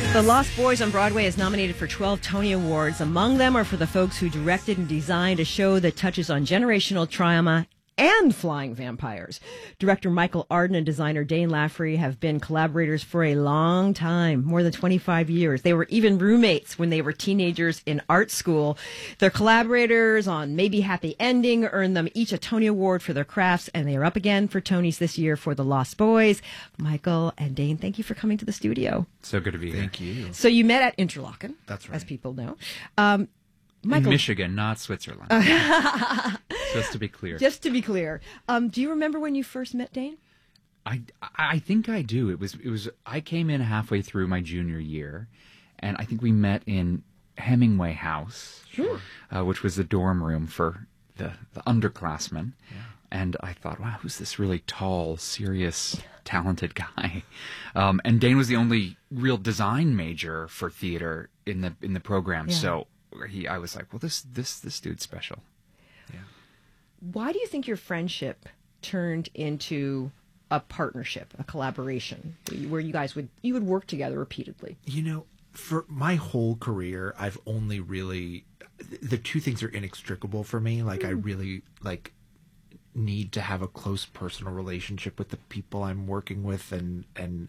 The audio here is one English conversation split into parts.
The Lost Boys on Broadway is nominated for 12 Tony Awards. Among them are for the folks who directed and designed a show that touches on generational trauma and flying vampires. Director Michael Arden and designer Dane Laffrey have been collaborators for a long time, more than 25 years. They were even roommates when they were teenagers in art school. They're collaborators on Maybe Happy Ending, earned them each a Tony Award for their crafts, and they are up again for Tonys this year for The Lost Boys. Michael and Dane, thank you for coming to the studio. So good to be here. Thank you. So you met at Interlochen. That's right. As people know. Michael, in Michigan, not Switzerland. Just to be clear. Just to be clear. Do you remember when you first met Dane? I think I do. It was. I came in halfway through my junior year, and I think we met in Hemingway House, which was the dorm room for the underclassmen. Yeah. And I thought, wow, who's this really tall, serious, talented guy? And Dane was the only real design major for theater in the program. Yeah. So I was like, well, this dude's special. Yeah. Why do you think your friendship turned into a partnership, a collaboration, where you would work together repeatedly? You know, for my whole career, I've only really, the two things are inextricable for me. Like, I really need to have a close personal relationship with the people I'm working with, and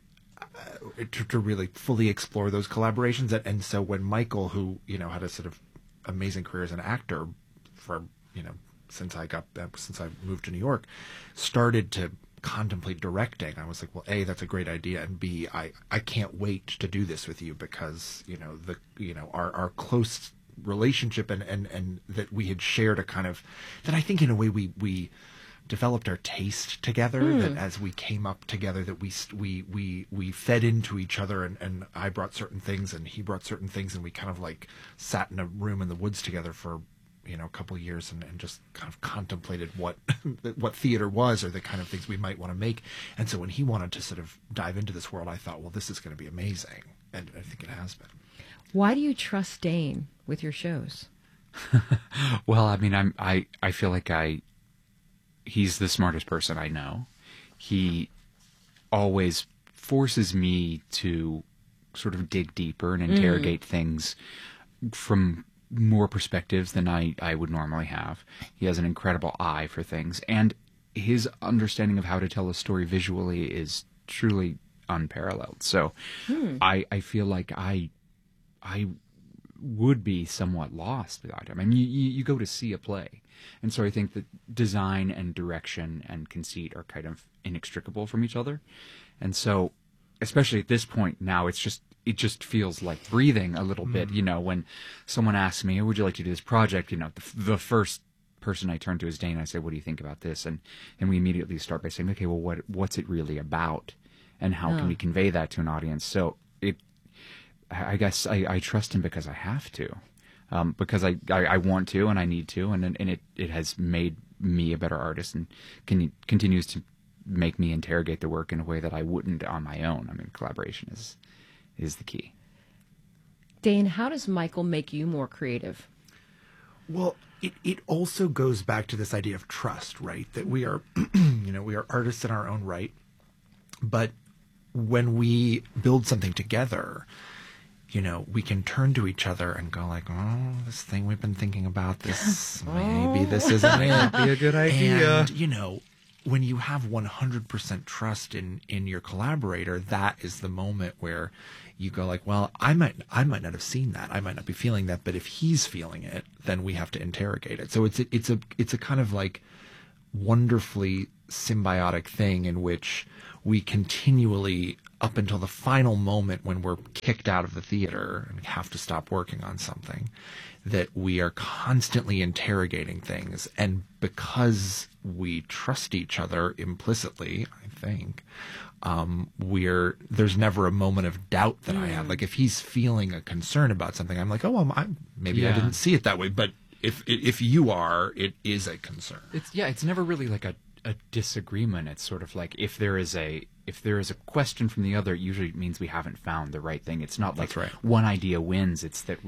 to really fully explore those collaborations. And so when Michael, who had a sort of amazing career as an actor for since I moved to New York, started to contemplate directing, I was like, well, A, that's a great idea, and B, I can't wait to do this with you, because our close relationship and that we had shared a kind of, that I think in a way we developed our taste together, that as we came up together, that we fed into each other, and I brought certain things and he brought certain things, and we kind of like sat in a room in the woods together for a couple of years and just kind of contemplated what theater was, or the kind of things we might want to make. And so when he wanted to sort of dive into this world, I thought, well, this is going to be amazing, and I think it has been. Why do you trust Dane with your shows? Well, I mean, I feel like he's the smartest person I know. He always forces me to sort of dig deeper and interrogate things from more perspectives than I would normally have. He has an incredible eye for things, and his understanding of how to tell a story visually is truly unparalleled. So I feel like I would be somewhat lost without him. I mean, you go to see a play, and so I think that design and direction and conceit are kind of inextricable from each other. And so, especially at this point now, it just feels like breathing a little bit. When someone asks me, would you like to do this project? The first person I turn to is Dane. I say, what do you think about this? And we immediately start by saying, okay, well, what's it really about? And how can we convey that to an audience? So I guess I trust him because I have to, because I want to, and I need to, and it has made me a better artist, and continues to make me interrogate the work in a way that I wouldn't on my own. I mean, collaboration is the key. Dane, how does Michael make you more creative? Well, it also goes back to this idea of trust, right? That we are, we are artists in our own right, but when we build something together, we can turn to each other and go like, oh, this thing we've been thinking about, this, maybe this isn't it. Be a good idea. And, when you have 100% trust in your collaborator, that is the moment where you go like, well, I might not have seen that. I might not be feeling that, but if he's feeling it, then we have to interrogate it. So it's a kind of like wonderfully symbiotic thing in which we continually, up until the final moment when we're kicked out of the theater and have to stop working on something, that we are constantly interrogating things. And because we trust each other implicitly, I think, there's never a moment of doubt that I have. Like, if he's feeling a concern about something, I'm like, oh, well, maybe I didn't see it that way. But if you are, it is a concern. It's never really like a disagreement. It's sort of like if there is a question from the other, it usually means we haven't found the right thing. It's not like one idea wins. It's that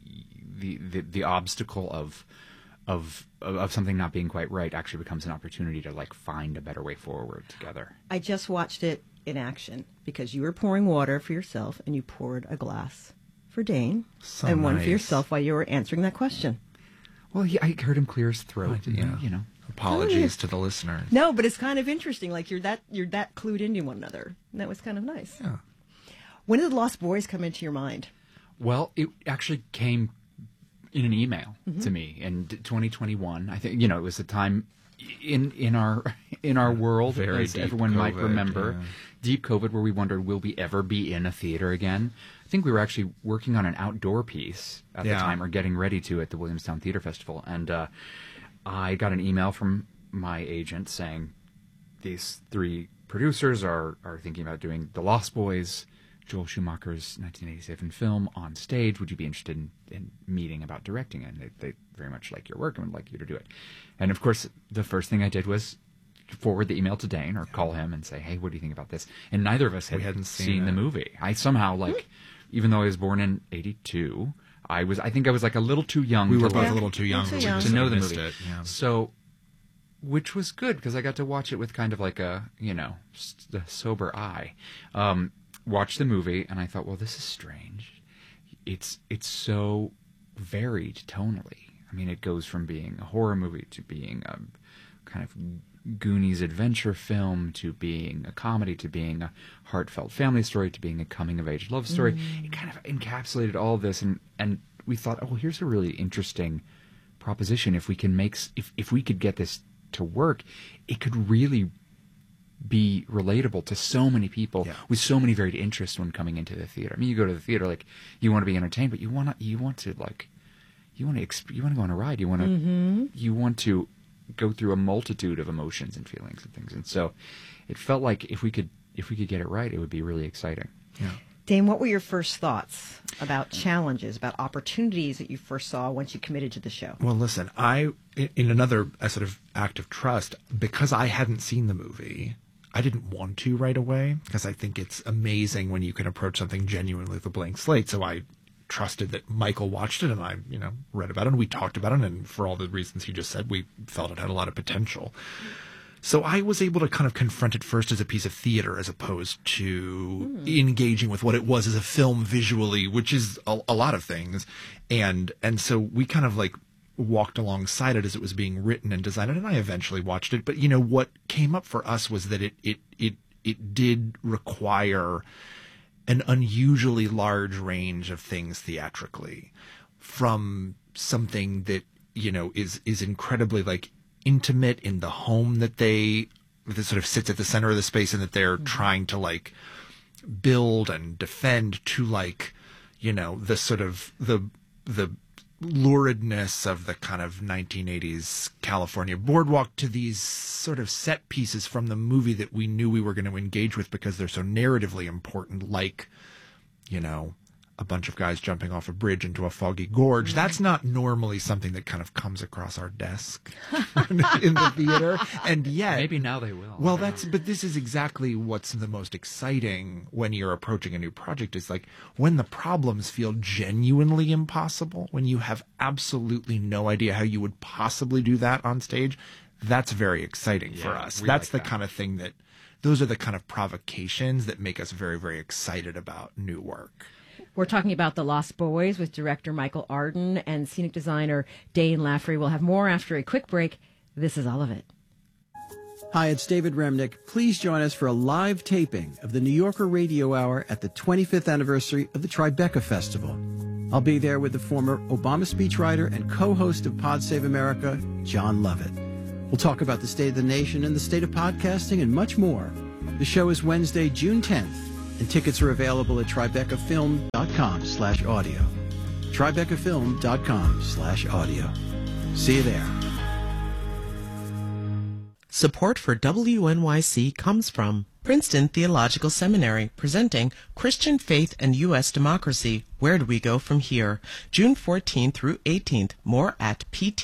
the obstacle of something not being quite right actually becomes an opportunity to like find a better way forward together. I just watched it in action because you were pouring water for yourself and you poured a glass for Dane and one for yourself while you were answering that question. Well, I heard him clear his throat. You know. Apologies to the listeners. No, but it's kind of interesting. Like you're that clued into one another. And that was kind of nice. Yeah. When did the Lost Boys come into your mind? Well, it actually came in an email to me in 2021. I think, it was a time in our world, Very as deep everyone might COVID, remember, yeah. deep COVID, where we wondered, will we ever be in a theater again? I think we were actually working on an outdoor piece at the time, or getting ready to, at the Williamstown Theater Festival, and I got an email from my agent saying these 3 producers are thinking about doing The Lost Boys, Joel Schumacher's 1987 film, on stage. Would you be interested in meeting about directing it? And they very much like your work and would like you to do it. And of course, the first thing I did was forward the email to Dane or call him and say, hey, what do you think about this? And neither of us hadn't seen the movie. I somehow, even though I was born in 82, I think I was like a little too young. We were both a little too young to know the movie. It, yeah. So, which was good because I got to watch it with kind of like a, the sober eye. Watched the movie and I thought, well, this is strange. It's so varied tonally. I mean, it goes from being a horror movie to being a kind of Goonies adventure film to being a comedy to being a heartfelt family story to being a coming-of-age love story. It kind of encapsulated all of this, and we thought, oh, here's a really interesting proposition. If we can if we could get this to work, it could really be relatable to so many people with so many varied interests when coming into the theater. I mean, you go to the theater, like, you want to be entertained, but you want to go on a ride. You want to go through a multitude of emotions and feelings and things. And so it felt like if we could get it right, it would be really exciting. Yeah. Dane, what were your first thoughts about challenges, about opportunities that you first saw once you committed to the show? Well, listen, in another sort of act of trust, because I hadn't seen the movie, I didn't want to right away, because I think it's amazing when you can approach something genuinely with a blank slate. So I trusted that Michael watched it, and I, read about it, and we talked about it, and for all the reasons he just said, we felt it had a lot of potential. So I was able to kind of confront it first as a piece of theater as opposed to engaging with what it was as a film visually, which is a lot of things. And so we kind of like walked alongside it as it was being written and designed, and I eventually watched it. But what came up for us was that it did require an unusually large range of things theatrically, from something that is incredibly like intimate in the home that sort of sits at the center of the space and that they're trying to like build and defend, to like the sort of the luridness of the kind of 1980s California boardwalk, to these sort of set pieces from the movie that we knew we were going to engage with because they're so narratively important, like a bunch of guys jumping off a bridge into a foggy gorge. That's not normally something that kind of comes across our desk in the theater. And yet, maybe now they will. Well, but this is exactly what's the most exciting when you're approaching a new project, is like when the problems feel genuinely impossible, when you have absolutely no idea how you would possibly do that on stage. That's very exciting for us. That's the kind of thing those are the kind of provocations that make us very, very excited about new work. We're talking about The Lost Boys with director Michael Arden and scenic designer Dane Laffrey. We'll have more after a quick break. This is all of it. Hi, it's David Remnick. Please join us for a live taping of the New Yorker Radio Hour at the 25th anniversary of the Tribeca Festival. I'll be there with the former Obama speechwriter and co-host of Pod Save America, John Lovett. We'll talk about the state of the nation and the state of podcasting and much more. The show is Wednesday, June 10th. And tickets are available at tribecafilm.com/audio. tribecafilm.com/audio. See you there. Support for WNYC comes from Princeton Theological Seminary, presenting Christian Faith and U.S. Democracy. Where do we go from here? June 14th through 18th. More at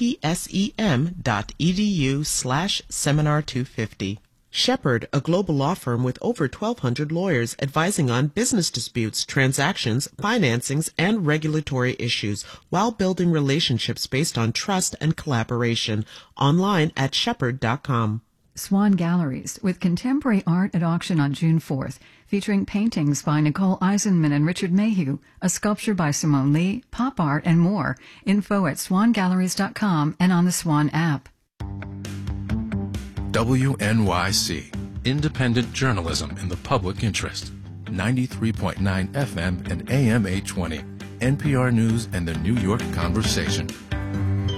ptsem.edu/seminar250. Shepherd, a global law firm with over 1,200 lawyers advising on business disputes, transactions, financings, and regulatory issues while building relationships based on trust and collaboration. Online at shepherd.com. Swan Galleries, with contemporary art at auction on June 4th, featuring paintings by Nicole Eisenman and Richard Mayhew, a sculpture by Simone Lee, pop art, and more. Info at swangalleries.com and on the Swan app. WNYC, independent journalism in the public interest. 93.9 FM and AM 820. NPR News and the New York Conversation.